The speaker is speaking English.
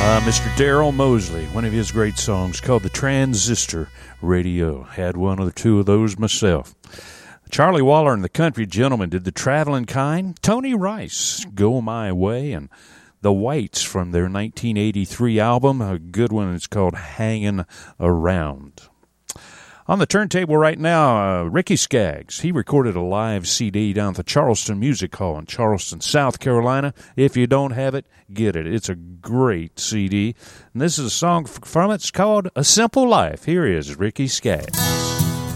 Mr. Daryl Mosley, one of his great songs called The Transistor Radio. Had one or two of those myself. Charlie Waller and the Country Gentlemen did The Traveling Kind. Tony Rice, Go My Way. And The Whites from their 1983 album, a good one. It's called Hangin' Around. On the turntable right now, Ricky Skaggs. He recorded a live CD down at the Charleston Music Hall in Charleston, South Carolina. If you don't have it, get it. It's a great CD. And this is a song from it. It's called A Simple Life. Here is Ricky Skaggs.